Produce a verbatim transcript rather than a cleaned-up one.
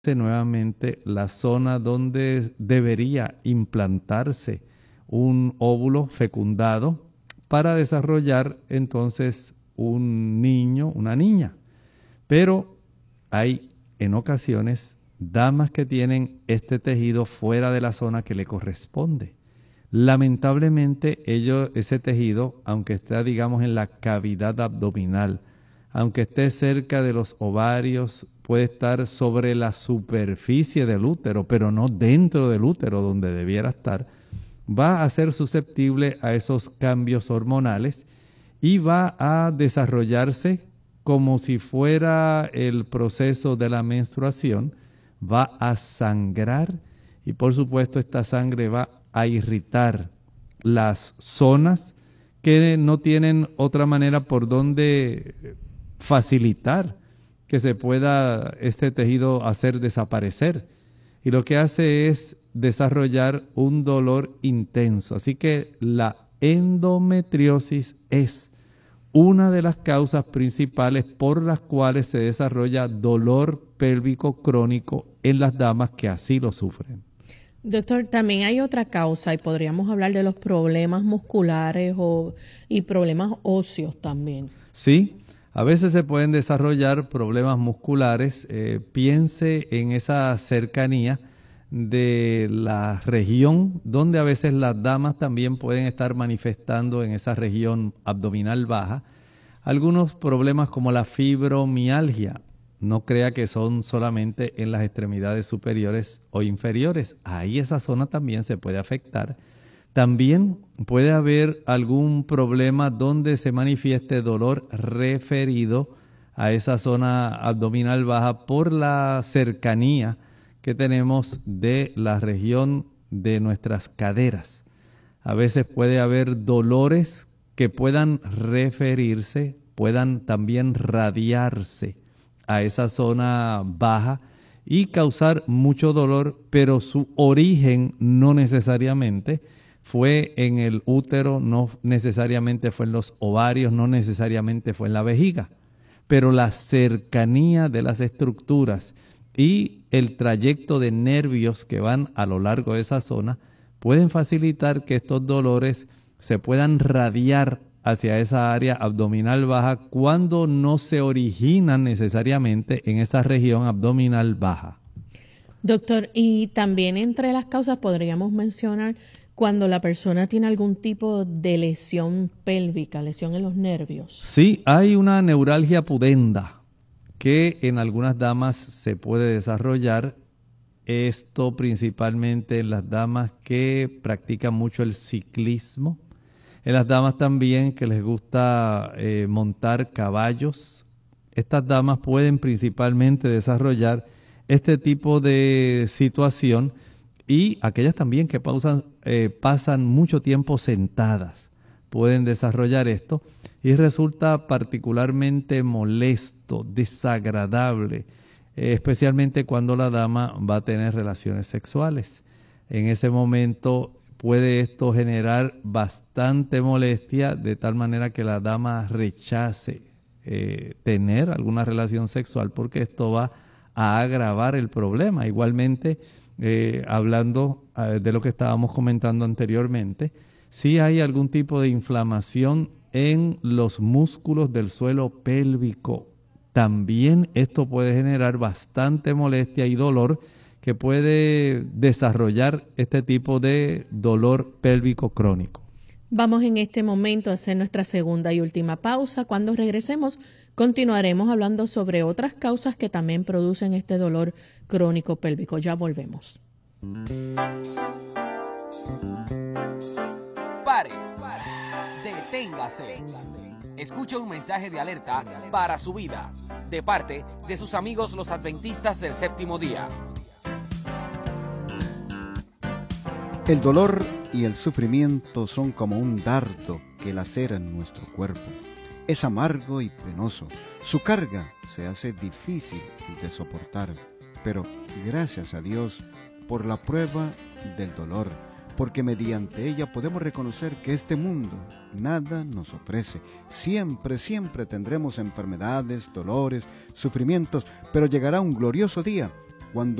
nuevamente la zona donde debería implantarse un óvulo fecundado para desarrollar entonces un niño, una niña. Pero hay en ocasiones damas que tienen este tejido fuera de la zona que le corresponde. Lamentablemente, ello, ese tejido, aunque esté, digamos, en la cavidad abdominal, aunque esté cerca de los ovarios, puede estar sobre la superficie del útero, pero no dentro del útero donde debiera estar, va a ser susceptible a esos cambios hormonales y va a desarrollarse como si fuera el proceso de la menstruación, va a sangrar y por supuesto esta sangre va a irritar las zonas que no tienen otra manera por donde facilitar que se pueda este tejido hacer desaparecer. Y lo que hace es desarrollar un dolor intenso. Así que la endometriosis es una de las causas principales por las cuales se desarrolla dolor pélvico crónico en las damas que así lo sufren. Doctor, también hay otra causa y podríamos hablar de los problemas musculares o, y problemas óseos también. Sí, a veces se pueden desarrollar problemas musculares. Eh, piense en esa cercanía de la región donde a veces las damas también pueden estar manifestando en esa región abdominal baja algunos problemas como la fibromialgia. No crea que son solamente en las extremidades superiores o inferiores. Ahí esa zona también se puede afectar. También puede haber algún problema donde se manifieste dolor referido a esa zona abdominal baja por la cercanía que tenemos de la región de nuestras caderas. A veces puede haber dolores que puedan referirse, puedan también radiarse a esa zona baja y causar mucho dolor, pero su origen no necesariamente fue en el útero, no necesariamente fue en los ovarios, no necesariamente fue en la vejiga, pero la cercanía de las estructuras y el trayecto de nervios que van a lo largo de esa zona pueden facilitar que estos dolores se puedan radiar hacia esa área abdominal baja cuando no se originan necesariamente en esa región abdominal baja. Doctor, y también entre las causas podríamos mencionar cuando la persona tiene algún tipo de lesión pélvica, lesión en los nervios. Sí, hay una neuralgia pudenda que en algunas damas se puede desarrollar. Esto principalmente en las damas que practican mucho el ciclismo, en las damas también que les gusta eh, montar caballos. Estas damas pueden principalmente desarrollar este tipo de situación y aquellas también que pausan, eh, pasan mucho tiempo sentadas pueden desarrollar esto y resulta particularmente molesto, desagradable, eh, especialmente cuando la dama va a tener relaciones sexuales. En ese momento puede esto generar bastante molestia de tal manera que la dama rechace eh, tener alguna relación sexual porque esto va a agravar el problema. Igualmente, eh, hablando eh, de lo que estábamos comentando anteriormente, si hay algún tipo de inflamación en los músculos del suelo pélvico, también esto puede generar bastante molestia y dolor que puede desarrollar este tipo de dolor pélvico crónico. Vamos en este momento a hacer nuestra segunda y última pausa. Cuando regresemos, continuaremos hablando sobre otras causas que también producen este dolor crónico pélvico. Ya volvemos. Pare, deténgase. Escucha un mensaje de alerta para su vida, de parte de sus amigos los adventistas del séptimo día. El dolor y el sufrimiento son como un dardo que lacera en nuestro cuerpo. Es amargo y penoso. Su carga se hace difícil de soportar. Pero gracias a Dios por la prueba del dolor, porque mediante ella podemos reconocer que este mundo nada nos ofrece. Siempre, siempre tendremos enfermedades, dolores, sufrimientos, pero llegará un glorioso día Cuando